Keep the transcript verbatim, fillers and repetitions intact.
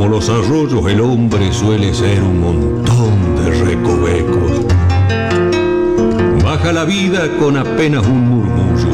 como los arroyos, el hombre suele ser un montón de recovecos. Baja la vida con apenas un murmullo.